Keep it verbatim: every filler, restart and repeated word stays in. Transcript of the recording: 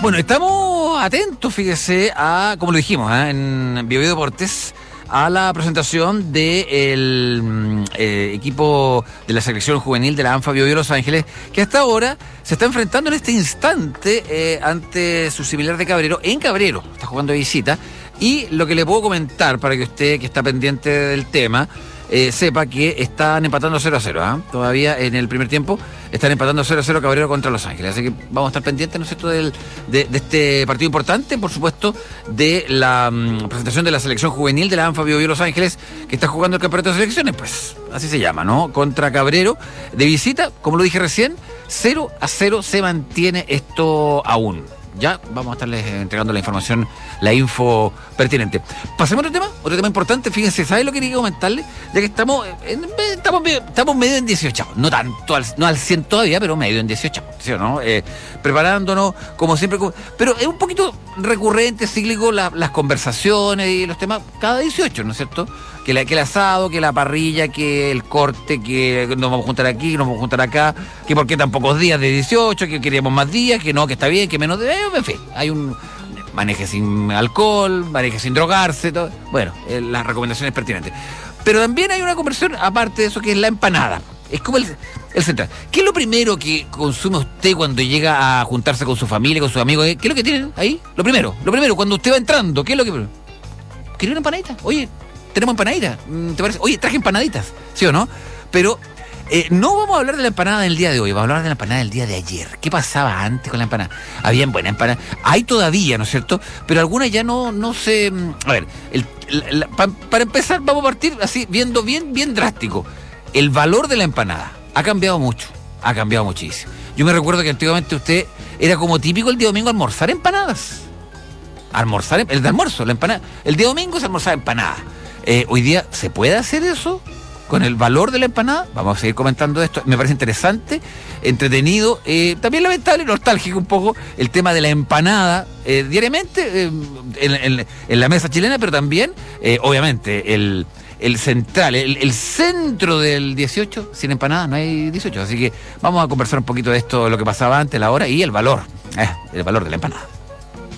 Bueno, estamos atentos, fíjese, a, como lo dijimos, ¿eh? en Bio Bio Deportes, a la presentación del eh, equipo de la selección juvenil de la ANFA Bio Bio Los Ángeles, que hasta ahora se está enfrentando en este instante eh, ante su similar de Cabrero, en Cabrero, está jugando de visita, y lo que le puedo comentar para que usted, que está pendiente del tema, Eh, sepa que están empatando cero a cero, ¿eh? Todavía en el primer tiempo están empatando cero a cero Cabrero contra Los Ángeles, así que vamos a estar pendientes, ¿no es cierto?, del, de, de este partido importante, por supuesto, de la um, presentación de la selección juvenil de la ANFA Bio Bio Los Ángeles, que está jugando el campeonato de selecciones, pues así se llama, ¿no? Contra Cabrero, de visita, como lo dije recién, cero a cero se mantiene esto aún. Ya vamos a estarles entregando la información, la info pertinente. Pasemos a otro tema, otro tema importante. Fíjense, ¿sabes lo que quería comentarles? Ya que estamos en, estamos, medio, estamos medio en dieciocho, no tanto, al, no al cien todavía, pero medio en dieciocho, ¿sí o no? Eh, preparándonos, como siempre, pero es un poquito recurrente, cíclico, la, las conversaciones y los temas cada dieciocho, ¿no es cierto? Que, la, que el asado, que la parrilla, que el corte, que nos vamos a juntar aquí, que nos vamos a juntar acá, que por qué tan pocos días de dieciocho, que queríamos más días, que no, que está bien, que menos de... En fin, hay un maneje sin alcohol, maneje sin drogarse, todo. Bueno, eh, las recomendaciones pertinentes. Pero también hay una conversión, aparte de eso, que es la empanada. Es como el, el central. ¿Qué es lo primero que consume usted cuando llega a juntarse con su familia, con sus amigos? ¿Qué es lo que tienen ahí? Lo primero, lo primero, cuando usted va entrando, ¿qué es lo que... ¿Quería una empanadita? Oye, tenemos empanaditas, ¿te parece? Oye, traje empanaditas, ¿sí o no? Pero eh, no vamos a hablar de la empanada del día de hoy, vamos a hablar de la empanada del día de ayer. ¿Qué pasaba antes con la empanada? Habían buena empanada, hay todavía, ¿no es cierto? Pero algunas ya no, no se... A ver, el, el, la, pa, para empezar vamos a partir así, viendo bien, bien drástico. El valor de la empanada ha cambiado mucho, ha cambiado muchísimo. Yo me recuerdo que antiguamente usted era como típico el día domingo almorzar empanadas. Almorzar, el de almuerzo, la empanada. El día domingo se almorzaba empanada. Eh, hoy día, ¿se puede hacer eso con el valor de la empanada? Vamos a seguir comentando esto. Me parece interesante, entretenido, eh, también lamentable y nostálgico un poco el tema de la empanada eh, diariamente eh, en, en, en la mesa chilena, pero también, eh, obviamente, el, el central, el, el centro del dieciocho, sin empanada no hay dieciocho. Así que vamos a conversar un poquito de esto, lo que pasaba antes, la hora y el valor, eh, el valor de la empanada.